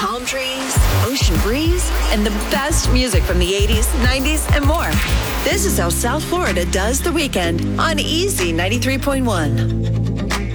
palm trees, ocean breeze, and the best music from the 80s, 90s, and more. This is how South Florida does the weekend on Easy 93.1.